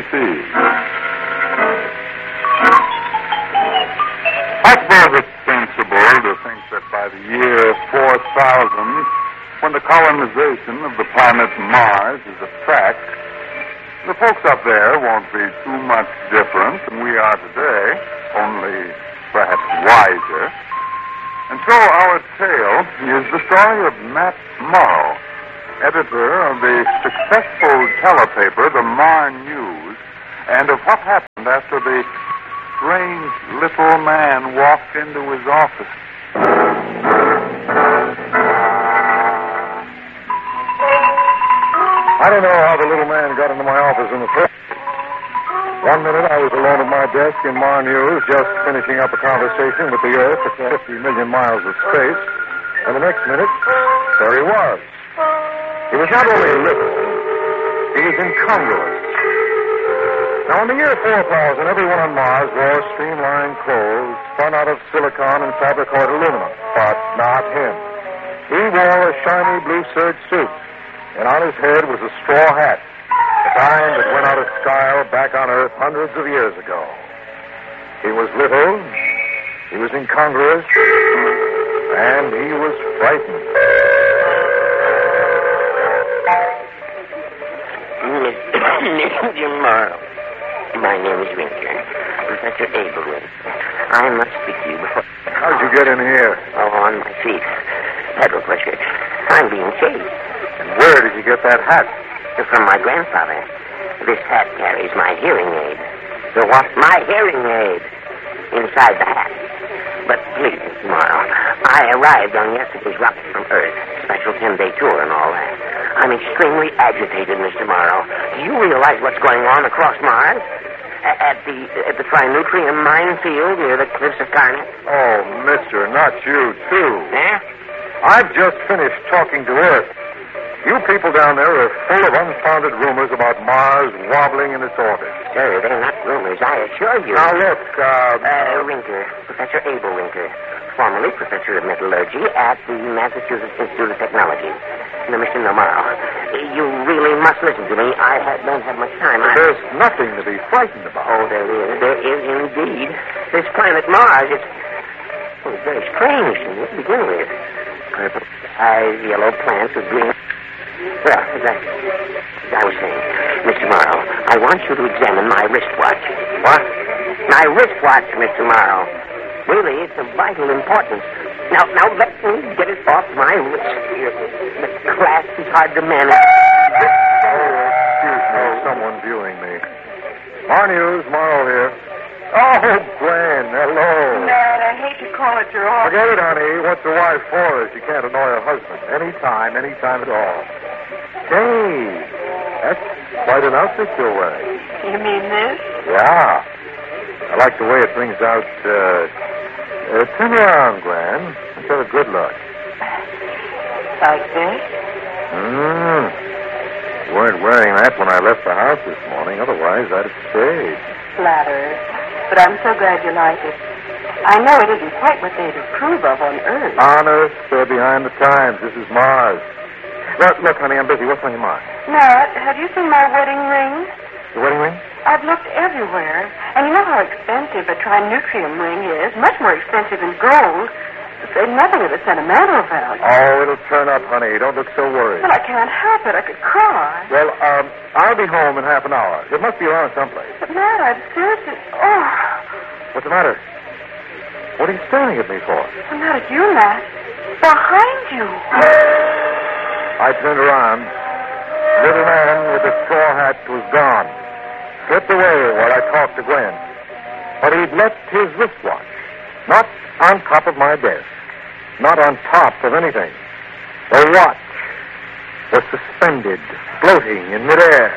I suppose it's sensible to think that by the year 4000, when the colonization of the planet Mars is a fact, the folks up there won't be too much different than we are today, only perhaps wiser. And so our tale is the story of Matt Morrow, editor of the successful telepaper, the Mar News, and of what happened after the strange little man walked into his office. I don't know how the little man got into my office in the first place. 1 minute I was alone at my desk in Mar News, just finishing up a conversation with the Earth at 50 million miles of space, and the next minute, there he was. He was not only little, he was incongruous. Now, in the year 4000, everyone on Mars wore streamlined clothes spun out of silicon and fabricoid aluminum, but not him. He wore a shiny blue serge suit, and on his head was a straw hat, the kind that went out of style back on Earth hundreds of years ago. He was little, he was incongruous, and he was frightened. Mr. Morrow, my name is Winter, Professor Abel Winter. I must speak to you before... How'd you get in here? Oh, on my feet. Pedal pushers. I'm being chased. And where did you get that hat? From my grandfather. This hat carries my hearing aid. The what? My hearing aid. Inside the hat. But please, Mr. Morrow, I arrived on yesterday's rocket from Earth. Special 10-day tour and all that. I'm extremely agitated, Mr. Morrow. Do you realize what's going on across Mars? At the Trinutrium minefield near the cliffs of Carnet? Oh, mister, not you, too. Eh? I've just finished talking to Earth. You people down there are full of unfounded rumors about Mars wobbling in its orbit. Sir, they're not rumors, I assure you. Now, look, Winker, Professor Abel Winker, formerly Professor of Metallurgy at the Massachusetts Institute of Technology. No, Mr. Morrow, you really must listen to me. I don't have much time. There's nothing to be frightened about. Oh, there is. There is indeed. This planet Mars, it's very strange to begin with. Purple eyes, yellow plants with green... Well, as I was saying, Mr. Morrow, I want you to examine my wristwatch. What? My wristwatch, Mr. Morrow. Really, it's of vital importance. Now, let me get it off my wrist. The clasp is hard to manage. Excuse me, someone viewing me. Mar News, Morrow here. Oh, Gwen, hello. Matt, I hate to call at your office. Forget it, honey. What's a wife for if you can't annoy her husband? Anytime at all. Hey, that's quite an outfit you're wearing. You mean this? Yeah. I like the way it brings out, turn around, Gwen. Let's have a good look. Like this? You weren't wearing that when I left the house this morning. Otherwise, I'd have stayed. Flatterer. But I'm so glad you like it. I know it isn't quite what they'd approve of on Earth. On Earth, they're behind the times. This is Mars. Look, honey, I'm busy. What's on your mind? Matt, have you seen my wedding ring? The wedding ring? I've looked everywhere. And you know how expensive a trinutrium ring is. Much more expensive than gold. There's nothing of a sentimental value. Oh, it'll turn up, honey. Don't look so worried. Well, I can't help it. I could cry. Well, I'll be home in half an hour. It must be around someplace. But, Matt, I'm seriously... Oh. What's the matter? What are you staring at me for? I'm not at you, Matt. Behind you. I turned around. The little man with the straw hat was gone. Slipped away while I talked to Gwen. But he'd left his wristwatch. Not on top of my desk. Not on top of anything. The watch was suspended, floating in midair.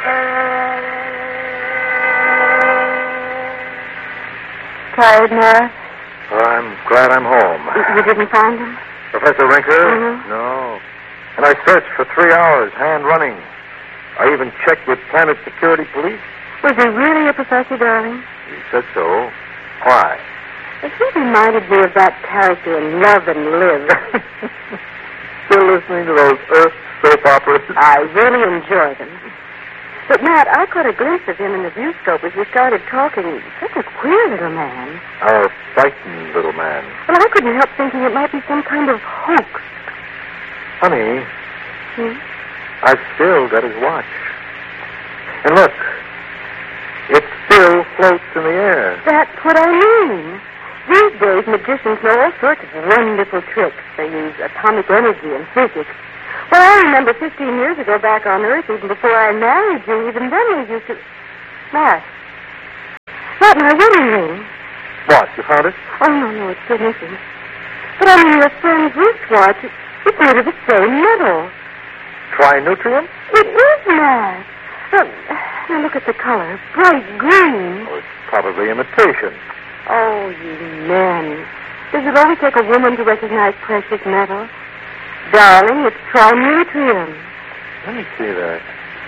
Tired, Matt? Well, I'm glad I'm home. You didn't find him? Professor Rinker? Mm-hmm. No. And I searched for 3 hours, hand running. I even checked with Planet Security Police. Was he really a professor, darling? He said so. Why? He reminded me of that character in Love and Live. Still listening to those Earth soap operas? I really enjoy them. But, Matt, I caught a glimpse of him in the viewscope as we started talking. Such a queer little man. A frightened little man. Well, I couldn't help thinking it might be some kind of hoax. Honey, Hmm? I've still got his watch. And look, it still floats in the air. That's what I mean. These days, magicians know all sorts of wonderful tricks. They use atomic energy and physics. Well, I remember 15 years ago back on Earth, even before I married you, even then we used to... Matt, my wedding ring. What, you found it? Oh, no, it's still missing. But I mean, your friend's wristwatch, it's made of the same metal. Trinutrium? It is, Matt. Now look at the color. Bright green. Oh, it's probably imitation. Oh, you men. Does it always take a woman to recognize precious metal? Darling, it's trinutrium. Let me see that.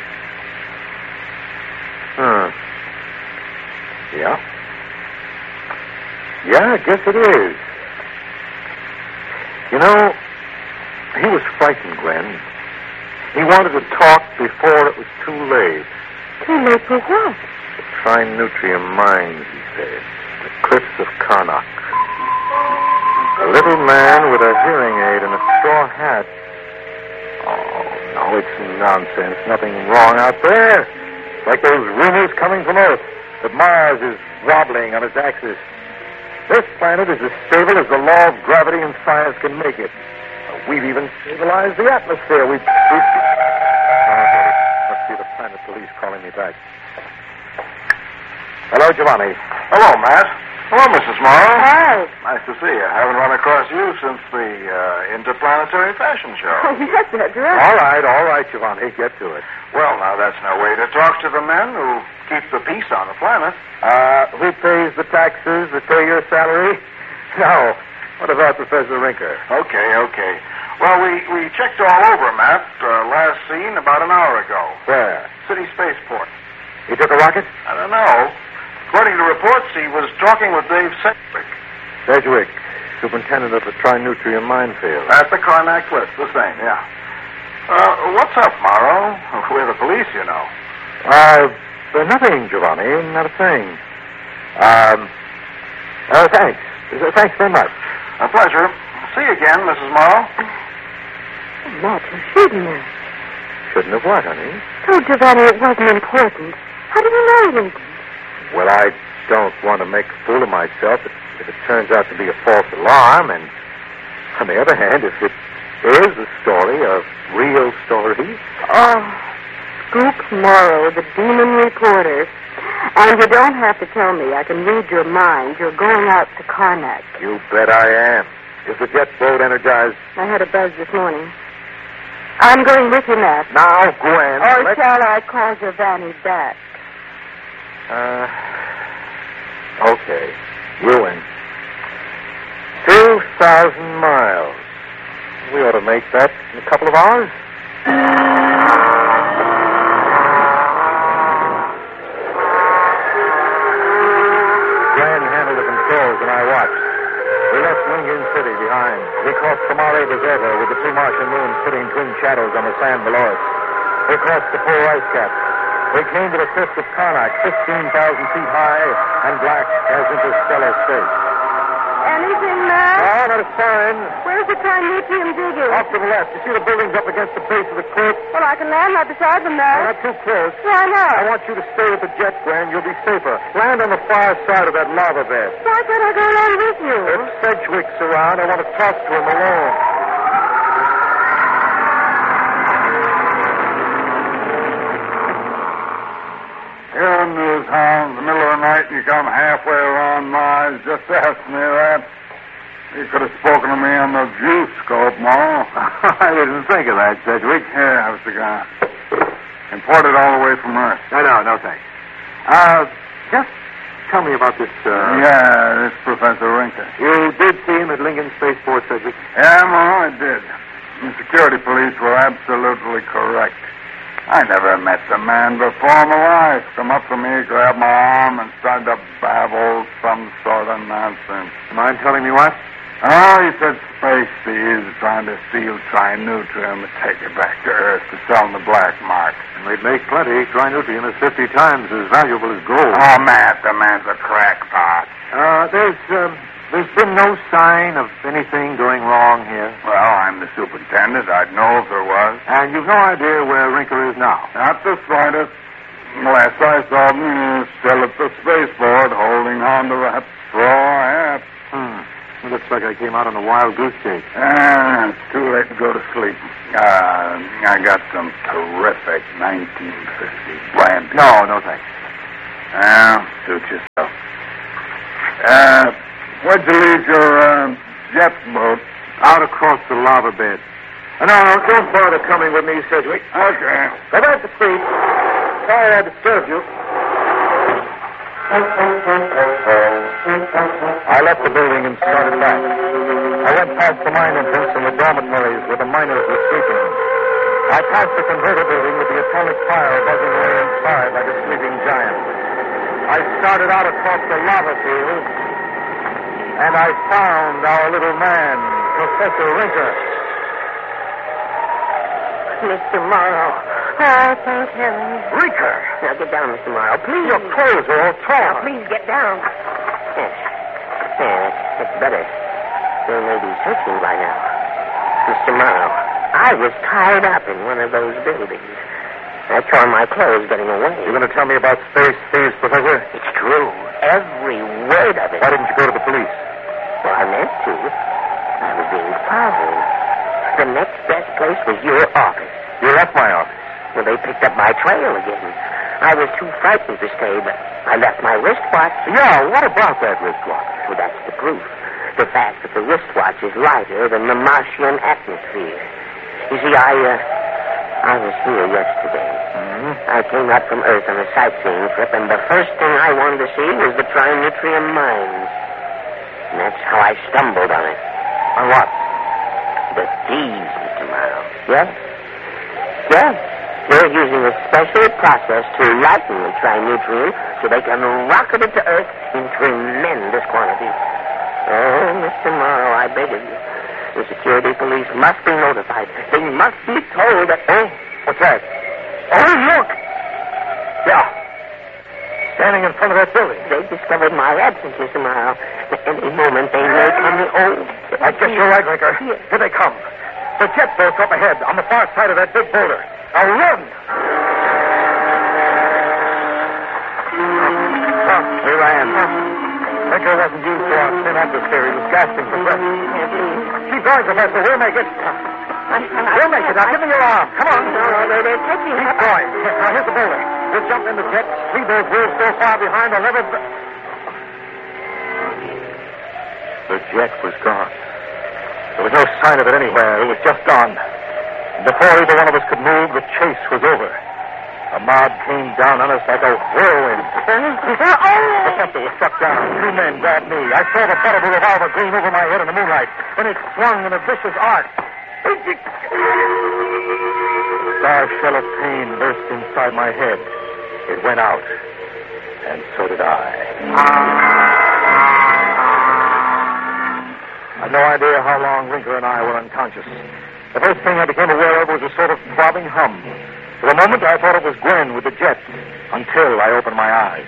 Huh. Yeah. Yeah, I guess it is. You know, he was frightened, Gwen. He wanted to talk before it was too late. Too late for what? The Trinutrium mines, he said. The cliffs of Karnak. A little man with a hearing aid and a straw hat. Oh, no, it's nonsense. Nothing wrong out there. Like those rumors coming from Earth that Mars is wobbling on its axis. This planet is as stable as the law of gravity and science can make it. We've even stabilized the atmosphere. Must be the planet police calling me back. Hello, Giovanni. Hello, Matt. Hello, Mrs. Morrow. Hi. Nice to see you. Haven't run across you since the Interplanetary Fashion Show. Oh, yes, that's right. All right, Giovanni. Get to it. Well, now, that's no way to talk to the men who keep the peace on the planet. Who pays the taxes that pay your salary? No. What about Professor Rinker? Okay. Well, we checked all over, Matt. Last seen about an hour ago. Where? City Spaceport. He took a rocket? I don't know. According to reports, he was talking with Dave Sedgwick. Sedgwick, superintendent of the Trinutrium minefield. At the Karnak Cliff, the same, yeah. What's up, Morrow? We're the police, you know. Nothing, Giovanni. Not a thing. Thanks. Thanks very much. A pleasure. See you again, Mrs. Morrow. Oh, Matt, you shouldn't have. Shouldn't have what, honey? Told Giovanni it wasn't important. How did you know it? Well, I don't want to make a fool of myself if it turns out to be a false alarm. And on the other hand, if it is a story, a real story. Oh, Scoop Morrow, the demon reporter. And you don't have to tell me. I can read your mind. You're going out to Karnak. You bet I am. Is the jet boat energized? I had a buzz this morning. I'm going with you, Matt. Now, Gwen. Or shall I call Giovanni back? Okay. You win. 2,000 miles. We ought to make that in a couple of hours. Gwen handled the controls and I watched. We left Lincoln City behind. We crossed the Mare Deserta with the two Martian moons putting twin shadows on the sand below us. We crossed the polar ice cap. We came to the cliffs of Karnak, 15,000 feet high and black as interstellar space. Anything, Matt? Oh, not a sign. Where's the Trinutrium digging? Off to the left. You see the buildings up against the base of the cliff? Well, I can land right beside them, Matt. Not too close. Why not? I want you to stay with the jet, Gwen. You'll be safer. Land on the far side of that lava bed. Why can't I go along with you? If Sedgwick's around, I want to talk to him alone. You're a news hound. In the middle of the night, you come halfway around Mars. Just ask me that. You could have spoken to me on the viewscope, Morrow. I didn't think of that, Sedgwick. Here, have a cigar. Imported all the way from Earth. No, thanks. Just tell me about this, Yeah, this Professor Rinker. You did see him at Lincoln Spaceport, Sedgwick? Yeah, Morrow, I did. The security police were absolutely correct. I never met the man before in my life. Come up to me, grab my arm, and started to babble some sort of nonsense. Mind telling me what? Oh, he said space thieves are trying to steal trinutrium and take it back to Earth to sell in the black market. And they'd make plenty. Trinutrium is 50 times as valuable as gold. Oh, Matt, the man's a crackpot. There's been no sign of anything going wrong here. Well, I'm the superintendent. I'd know if there was. And you've no idea where Rinker is now. Not the slightest. Last I saw him, he was still at the spaceport holding on to that straw hat. It looks like I came out on a wild goose chase. It's too late to go to sleep. I got some terrific 1950 brand. No thanks. Suit yourself. Where'd you leave your jet boat? Out across the lava bed. No, don't bother coming with me, Sedgwick. Okay. Go back to sleep. Sorry I disturbed you. I left the building and started back. I went past the mine entrance and the dormitories where the miners were sleeping. I passed the converter building with the atomic fire buzzing away inside like a sleeping giant. I started out across the lava field, and I found our little man, Professor Rinker. Mr. Morrow. Oh, thank heaven. Rinker! Now get down, Mr. Morrow, please. Your clothes are all torn. Now, please get down. Yes. Yeah, that's better. They may be searching by now. Mr. Morrow, I was tied up in one of those buildings. I tore my clothes getting away. You're going to tell me about space thieves, Professor? It's true. Every word of it. Why didn't you go to the police? Well, I meant to. I was being followed. The next best place was your office. You left my office. Well, they picked up my trail again. I was too frightened to stay, but I left my wristwatch. Yeah, what about that wristwatch? Well, that's the proof. The fact that the wristwatch is lighter than the Martian atmosphere. You see, I was here yesterday. Mm-hmm. I came up from Earth on a sightseeing trip, and the first thing I wanted to see was the Trinutrium mines. And that's how I stumbled on it. On what? The thieves, Mr. Morrow. Yes? Yes. They're using a special process to lighten the trinutrium so they can rocket it to Earth in tremendous quantities. Oh, Mr. Morrow, I beg of you. The security police must be notified. They must be told that... Oh, what's that? Oh, look! Yeah. Standing in front of that building. They've discovered my absence, Mr. Morrow. At any moment, they may come... I guess you're right, Rinker. Here they come. The jet boat's up ahead, on the far side of that big boulder. Now run! We ran. Rinker wasn't used to our thin atmosphere. He was gasping for breath. Keep going, Professor. We'll make it. We'll make it. Now, give me your arm. Come on. No, they're taking me. Keep going. Now, here's the boulder. We'll jump in the jet, leave those wheels so far behind they'll never... The jet was gone. There was no sign of it anywhere. It was just gone. And before either one of us could move, the chase was over. The mob came down on us like a whirlwind. The Professor was struck down. Two men grabbed me. I saw the butt of a revolver gleam over my head in the moonlight. Then it swung in a vicious arc. A large shell of pain burst inside my head. It went out. And so did I. I've no idea how long Rinker and I were unconscious. The first thing I became aware of was a sort of throbbing hum. For a moment, I thought it was Gwen with the jet, until I opened my eyes.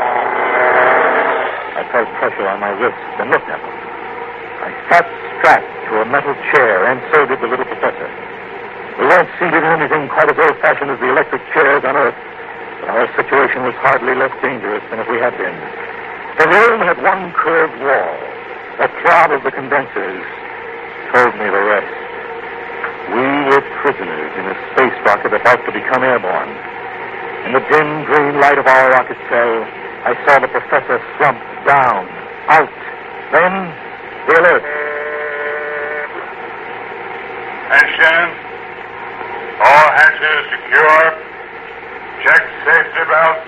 I felt pressure on my wrist and looked at him. I sat strapped to a metal chair, and so did the little professor. We weren't seated in anything quite as old-fashioned as the electric chairs on Earth, but our situation was hardly less dangerous than if we had been. The room had one curved wall. The throb of the condensers told me the rest. We were prisoners in a space rocket about to become airborne. In the dim green light of our rocket cell, I saw the professor slump down, out. Then, the alert. Attention. All hatches secure. Check safety belts.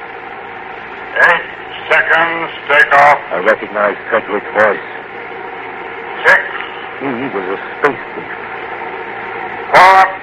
8 seconds, take off. I recognized Sedgwick's voice. 6. He was a space thief. 4.